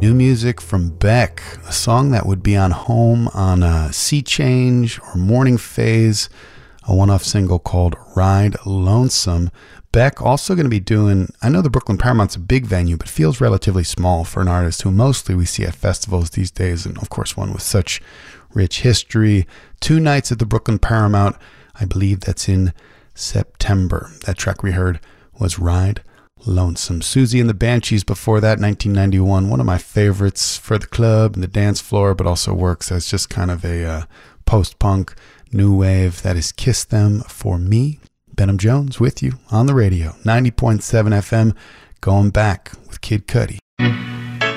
New music from Beck, a song that would be on Home on Sea Change or Morning Phase, a one-off single called Ride Lonesome. Beck also going to be doing, I know the Brooklyn Paramount's a big venue, but feels relatively small for an artist who mostly we see at festivals these days, and of course one with such rich history. 2 nights at the Brooklyn Paramount, I believe that's in September. That track we heard was Ride Lonesome. Susie and the Banshees before that, 1991, one of my favorites for the club and the dance floor, but also works as just kind of a post-punk new wave. That is Kiss Them for Me. Benham Jones with you on the radio, 90.7 FM, going back with Kid Cudi.